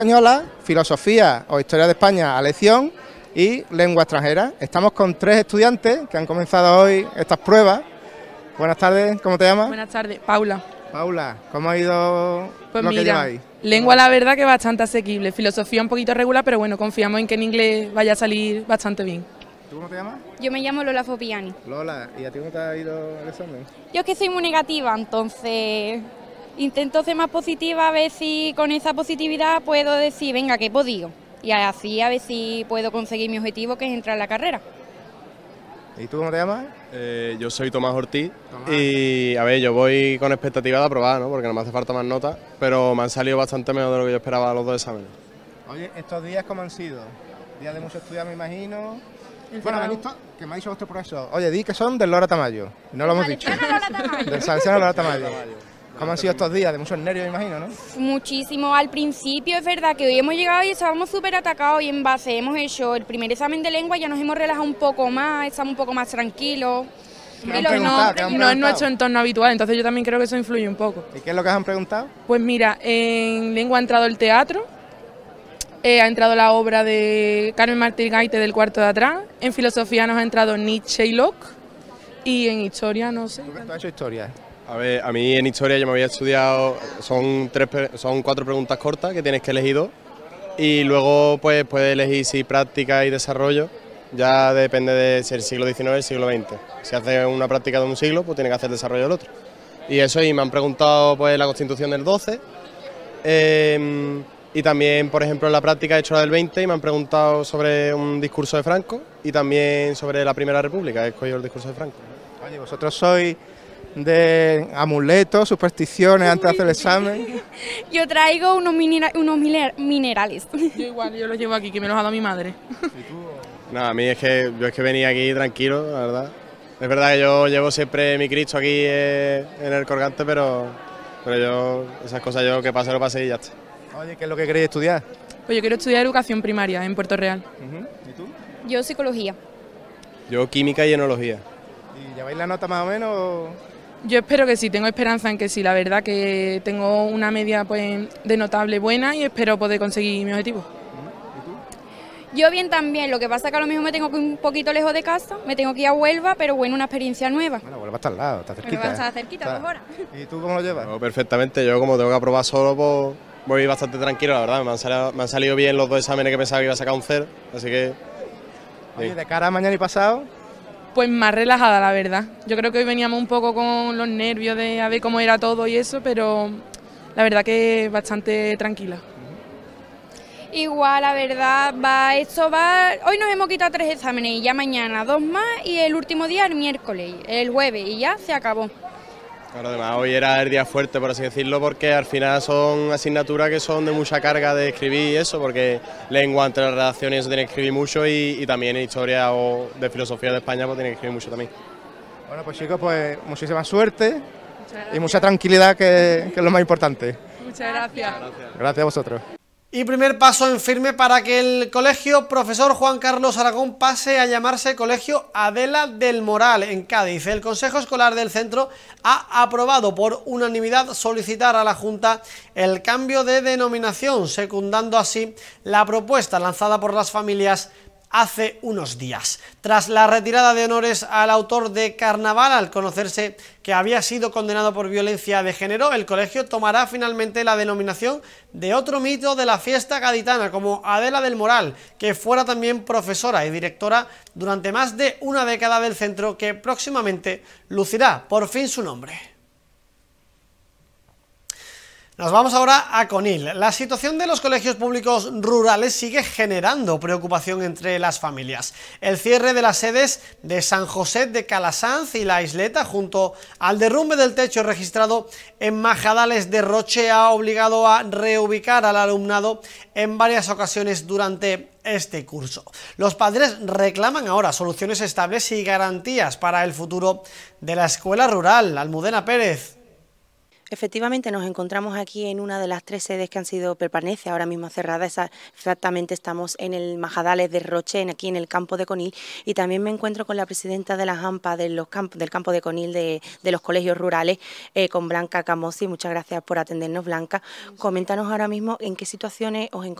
Española, filosofía o historia de España a lección y lengua extranjera. Estamos con 3 estudiantes que han comenzado hoy estas pruebas. Buenas tardes, ¿cómo te llamas? Buenas tardes, Paula. Paula, ¿cómo ha ido Pues lo mira, que lleváis? lengua la verdad que bastante asequible, filosofía un poquito regular, pero bueno, confiamos en que en inglés vaya a salir bastante bien. ¿Tú cómo te llamas? Yo me llamo Lola Fopiani. Lola, ¿y a ti cómo te ha ido el examen? Yo es que soy muy negativa, entonces intento ser más positiva, a ver si con esa positividad puedo decir, venga, que he podido. Y así a ver si puedo conseguir mi objetivo, que es entrar a la carrera. ¿Y tú cómo te llamas? Yo soy Tomás Ortiz. Tomás. Y a ver, yo voy con expectativa de aprobar, ¿no? Porque no me hace falta más notas, pero me han salido bastante mejor de lo que yo esperaba los 2 exámenes. Oye, ¿estos días cómo han sido? Días de mucho estudiar, me imagino. Bueno, me han dicho, que me ha dicho vuestro profesor. Oye, di que son del Lora Tamayo. No lo hemos dicho. Del Salesiano Lora Tamayo. ¿Cómo han sido estos días? De muchos nervios, me imagino, ¿no? Muchísimo. Al principio es verdad que hoy hemos llegado y estábamos súper atacados y en base hemos hecho el primer examen de lengua, ya nos hemos relajado un poco más, estamos un poco más tranquilos. ¿Qué han Y los preguntado? ¿Qué han No es preguntado? nuestro entorno habitual, entonces yo también creo que eso influye un poco. ¿Y qué es lo que os han preguntado? Pues mira, en lengua ha entrado el teatro, ha entrado la obra de Carmen Martí Gaite del cuarto de atrás, en filosofía nos ha entrado Nietzsche y Locke, y en historia no sé. ¿Tú has hecho historia? A ver, a mí en historia yo me había estudiado, son 4 preguntas cortas que tienes que elegir 2 y luego pues puedes elegir si práctica y desarrollo, ya depende de si el siglo XIX o el siglo XX. Si haces una práctica de un siglo, pues tienes que hacer desarrollo del otro. Y eso, y me han preguntado pues la Constitución del 12, y también, por ejemplo, en la práctica he hecho la del 20 y me han preguntado sobre un discurso de Franco y también sobre la Primera República, he escogido el discurso de Franco. Oye, vosotros sois de amuletos, supersticiones antes de hacer el examen. Yo traigo unos minerales. Yo igual, yo lo llevo aquí, que me los ha dado mi madre. Nada, a mí es que yo venía aquí tranquilo, la verdad. Es verdad que yo llevo siempre mi Cristo aquí en el colgante, pero yo, esas cosas yo que pase lo pasé y ya está. Oye, ¿qué es lo que queréis estudiar? Pues yo quiero estudiar educación primaria en Puerto Real. ¿Y tú? Yo psicología. Yo química y enología. ¿Y lleváis la nota más o menos? O... Yo espero que sí, tengo esperanza en que sí, la verdad que tengo una media pues de notable buena y espero poder conseguir mi objetivo. Yo bien también, lo que pasa es que a lo mejor me tengo que ir un poquito lejos de casa, me tengo que ir a Huelva, pero bueno, una experiencia nueva. Bueno, Huelva está al lado, está Pero cerquita. va a estar cerquita, 2 horas. ¿Y tú cómo lo llevas? Yo perfectamente, yo como tengo que aprobar solo, pues voy bastante tranquilo, la verdad. Me han salido bien los 2 exámenes que pensaba que iba a sacar un 0, así que... Oye, de cara a mañana y pasado, Pues más relajada, la verdad. Yo creo que hoy veníamos un poco con los nervios de a ver cómo era todo y eso, pero la verdad que bastante tranquila. Igual, la verdad, hoy nos hemos quitado 3 exámenes y ya mañana 2 más y el último día el miércoles, el jueves y ya se acabó. Claro, además hoy era el día fuerte, por así decirlo, porque al final son asignaturas que son de mucha carga de escribir y eso, porque lengua, entre las redacciones, eso tiene que escribir mucho y también en historia o de filosofía de España pues tiene que escribir mucho también. bueno, pues chicos, pues muchísima suerte y mucha tranquilidad, que es lo más importante. Muchas gracias. Gracias a vosotros. Y primer paso en firme para que el colegio Profesor Juan Carlos Aragón pase a llamarse Colegio Adela del Moral en Cádiz. El Consejo Escolar del centro ha aprobado por unanimidad solicitar a la Junta el cambio de denominación, secundando así la propuesta lanzada por las familias hace unos días. Tras la retirada de honores al autor de Carnaval, al conocerse que había sido condenado por violencia de género, el colegio tomará finalmente la denominación de otro mito de la fiesta gaditana, como Adela del Moral, que fuera también profesora y directora durante más de una década del centro, que próximamente lucirá por fin su nombre. Nos vamos ahora a Conil. La situación de los colegios públicos rurales sigue generando preocupación entre las familias. El cierre de las sedes de San José de Calasanz y La Isleta, junto al derrumbe del techo registrado en Majadales de Roche, ha obligado a reubicar al alumnado en varias ocasiones durante este curso. Los padres reclaman ahora soluciones estables y garantías para el futuro de la escuela rural. Almudena Pérez. Efectivamente, nos encontramos aquí en una de las 3 sedes que permanece ahora mismo cerrada. Exactamente, estamos en el Majadales de Roche, aquí en el campo de Conil, y también me encuentro con la presidenta de las AMPA del campo de Conil de los colegios rurales, con Blanca Camosi. Muchas gracias por atendernos, Blanca. Coméntanos ahora mismo en qué situaciones os encontráis